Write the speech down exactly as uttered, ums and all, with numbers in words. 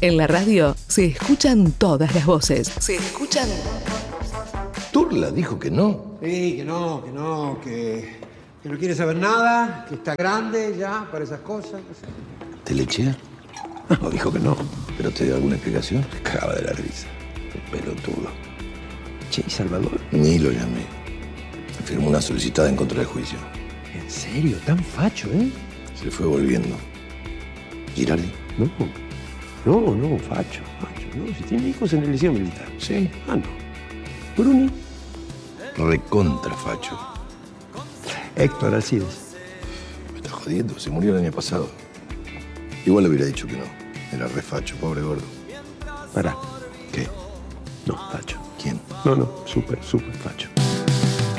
En la radio se escuchan todas las voces. Se escuchan... Turla dijo que no. Sí, que no, que no, que, que no quiere saber nada, que está grande ya para esas cosas. ¿Te le eché? No, dijo que no. ¿Pero te dio alguna explicación? Cagaba de la risa. Qué pelotudo. Che, ¿y Salvador? Ni lo llamé. Firmó una solicitada en contra del juicio. ¿En serio? Tan facho, ¿eh? Se fue volviendo. ¿Girardi? No, no, no, facho, facho. No, si tiene hijos en el liceo militar. Sí. Ah, no. Bruni. Recontra facho. Héctor Alcides. Me está jodiendo. Se murió el año pasado. Igual le hubiera dicho que no. Era re facho, pobre gordo. Pará. ¿Qué? No, facho. ¿Quién? No, no, súper, súper facho.